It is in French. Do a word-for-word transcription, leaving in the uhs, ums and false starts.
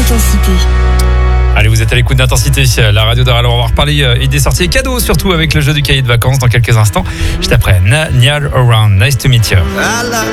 Intensité. Allez, vous êtes à l'écoute d'Intensité, la radio de Alors on va reparler euh, et des sorties et cadeaux, surtout avec le jeu du cahier de vacances dans quelques instants. Juste après, Niall Around. Nice to meet you.